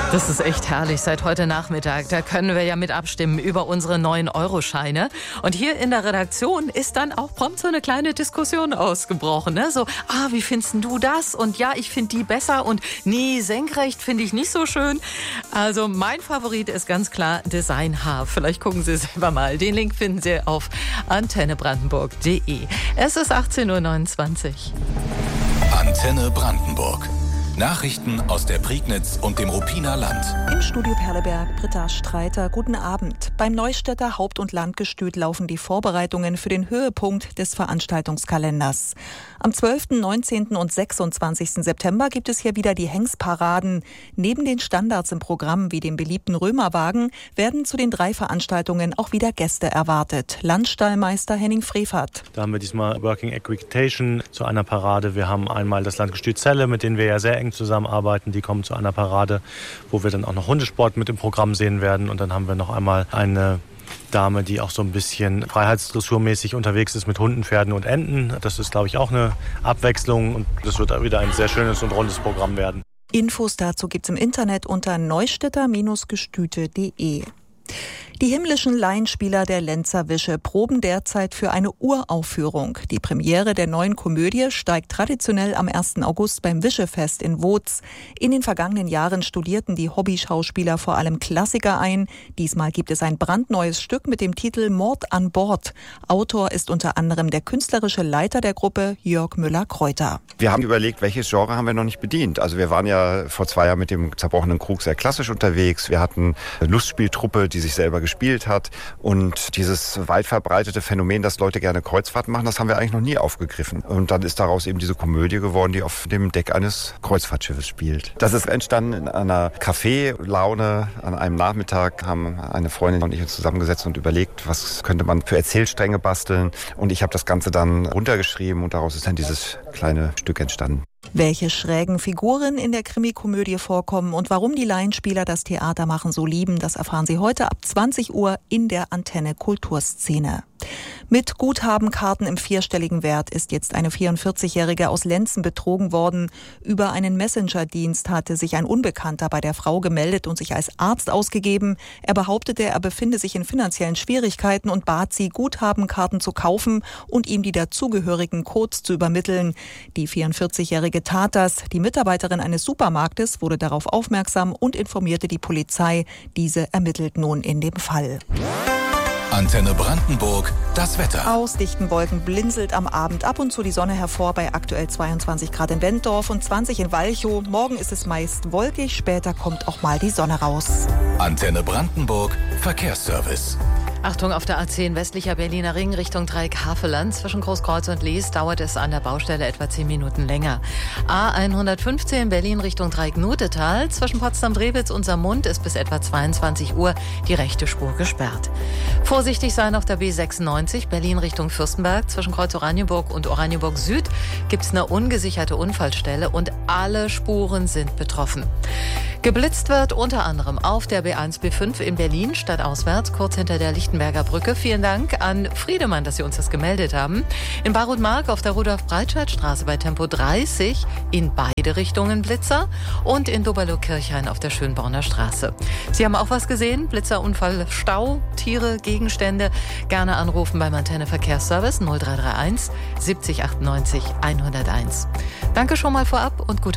Das ist echt herrlich seit heute Nachmittag. Da können wir ja mit abstimmen über unsere 9-Euro-Scheine. Und hier in der Redaktion ist dann auch prompt so eine kleine Diskussion ausgebrochen. Ne? So, wie findest du das? Und ja, ich finde die besser. Und nee, senkrecht finde ich nicht so schön. Also mein Favorit ist ganz klar Design H. Vielleicht gucken Sie selber mal. Den Link finden Sie auf antennebrandenburg.de. Es ist 18.29 Uhr. Antenne Brandenburg. Nachrichten aus der Prignitz und dem Ruppiner Land. Im Studio Perleberg, Britta Streiter. Guten Abend. Beim Neustädter Haupt- und Landgestüt laufen die Vorbereitungen für den Höhepunkt des Veranstaltungskalenders. Am 12., 19. und 26. September gibt es hier wieder die Hengstparaden. Neben den Standards im Programm wie dem beliebten Römerwagen werden zu den 3 Veranstaltungen auch wieder Gäste erwartet. Landstallmeister Henning Frevert. Da haben wir diesmal Working Equitation zu einer Parade. Wir haben einmal das Landgestüt Celle, mit denen wir ja sehr eng zusammenarbeiten. Die kommen zu einer Parade, wo wir dann auch noch Hundesport mit im Programm sehen werden. Und dann haben wir noch einmal eine Dame, die auch so ein bisschen freiheitsdressurmäßig unterwegs ist mit Hunden, Pferden und Enten. Das ist, glaube ich, auch eine Abwechslung. Und das wird wieder ein sehr schönes und rundes Programm werden. Infos dazu gibt's im Internet unter neustädter-gestüte.de. Die himmlischen Laienspieler der Lenzer Wische proben derzeit für eine Uraufführung. Die Premiere der neuen Komödie steigt traditionell am 1. August beim Wischefest in Wooz. In den vergangenen Jahren studierten die Hobbyschauspieler vor allem Klassiker ein. Diesmal gibt es ein brandneues Stück mit dem Titel Mord an Bord. Autor ist unter anderem der künstlerische Leiter der Gruppe, Jörg Müller-Kreuter. Wir haben überlegt, welches Genre haben wir noch nicht bedient. Also wir waren ja vor 2 Jahren mit dem Zerbrochenen Krug sehr klassisch unterwegs. Wir hatten eine Lustspieltruppe, die sich selber gespielt hat. Und dieses weit verbreitete Phänomen, dass Leute gerne Kreuzfahrten machen, das haben wir eigentlich noch nie aufgegriffen. Und dann ist daraus eben diese Komödie geworden, die auf dem Deck eines Kreuzfahrtschiffes spielt. Das ist entstanden in einer Café-Laune. An einem Nachmittag haben eine Freundin und ich uns zusammengesetzt und überlegt, was könnte man für Erzählstränge basteln. Und ich habe das Ganze dann runtergeschrieben und daraus ist dann dieses kleine Stück entstanden. Welche schrägen Figuren in der Krimikomödie vorkommen und warum die Laienspieler das Theatermachen so lieben, das erfahren Sie heute ab 20 Uhr in der Antenne Kulturszene. Mit Guthabenkarten im 4-stelligen Wert ist jetzt eine 44-Jährige aus Lenzen betrogen worden. Über einen Messenger-Dienst hatte sich ein Unbekannter bei der Frau gemeldet und sich als Arzt ausgegeben. Er behauptete, er befinde sich in finanziellen Schwierigkeiten und bat sie, Guthabenkarten zu kaufen und ihm die dazugehörigen Codes zu übermitteln. Die 44-Jährige tat das. Die Mitarbeiterin eines Supermarktes wurde darauf aufmerksam und informierte die Polizei. Diese ermittelt nun in dem Fall. Antenne Brandenburg, das Wetter. Aus dichten Wolken blinzelt am Abend ab und zu die Sonne hervor bei aktuell 22 Grad in Wenddorf und 20 in Walchow. Morgen ist es meist wolkig, später kommt auch mal die Sonne raus. Antenne Brandenburg, Verkehrsservice. Achtung, auf der A10 westlicher Berliner Ring Richtung Dreieck Havelland. Zwischen Großkreuz und Lies dauert es an der Baustelle etwa 10 Minuten länger. A115 Berlin Richtung Dreieck Nutetal. Zwischen Potsdam-Drewitz und Saarmund ist bis etwa 22 Uhr die rechte Spur gesperrt. Vorsichtig sein auf der B96 Berlin Richtung Fürstenberg. Zwischen Kreuz Oranienburg und Oranienburg Süd gibt es eine ungesicherte Unfallstelle und alle Spuren sind betroffen. Geblitzt wird unter anderem auf der B1, B5 in Berlin stadtauswärts, kurz hinter der Lichtenberger Brücke. Vielen Dank an Friedemann, dass Sie uns das gemeldet haben. In Barutmark auf der Rudolf-Breitscheid-Straße bei Tempo 30 in beide Richtungen Blitzer und in Doberloh-Kirchhain auf der Schönborner Straße. Sie haben auch was gesehen? Blitzerunfall, Stau, Tiere, Gegenstände? Gerne anrufen beim Antenne Verkehrsservice 0331 70 98 101. Danke schon mal vorab und gute